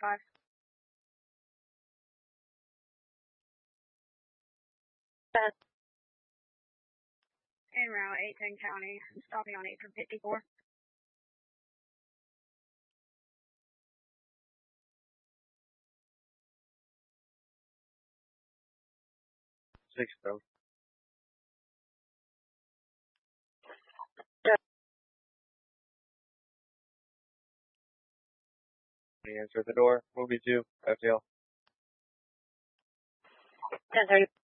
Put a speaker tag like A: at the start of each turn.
A: 1035. En route 810 County, stopping on 8 from 54.
B: 6 though. Answer the door. Movie 2. FTL.
A: 1030.